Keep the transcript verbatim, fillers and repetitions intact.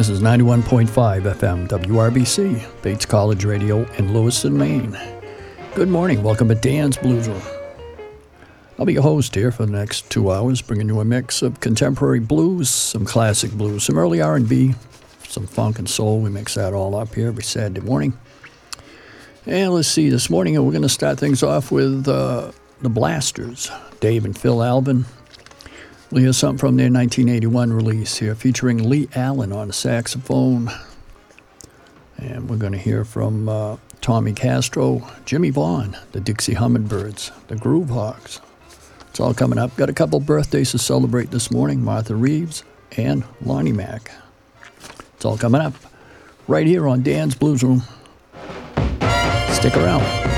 This is ninety-one point five F M W R B C, Bates College Radio in Lewiston, Maine. Good morning. Welcome to Dan's Blues Room. I'll be your host here for the next two hours, bringing you a mix of contemporary blues, some classic blues, some early R and B, some funk and soul. We mix that all up here every Saturday morning. And let's see, this morning we're going to start things off with uh, the Blasters, Dave and Phil Alvin. We'll hear something from their nineteen eighty-one release here, featuring Lee Allen on the saxophone. And we're going to hear from uh, Tommy Castro, Jimmy Vaughn, the Dixie Hummingbirds, the Groove Hawks. It's all coming up. Got a couple birthdays to celebrate this morning, Martha Reeves and Lonnie Mack. It's all coming up right here on Dan's Blues Room. Stick around.